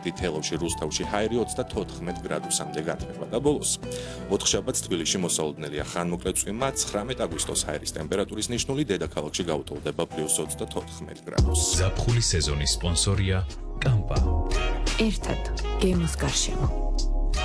თელავში, რუსთავში ჰაერი 34 გრადუსამდე გათბება და ბოლოს 4 შაბათს თბილისში მოსალოდნელია ხანმოკლე წვიმა, 19 აგვისტოს ჰაერის ტემპერატურის ნიშნული დედაქალაქში გაუტოლდება +24 გრადუსს. ზაფხულის სეზონის სპონსორია კამპა. ერთად გემოს გარშემო.